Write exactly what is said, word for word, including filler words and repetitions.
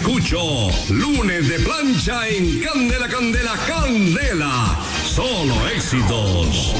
escucho. Lunes de plancha en Candela, Candela, Candela. Solo éxitos.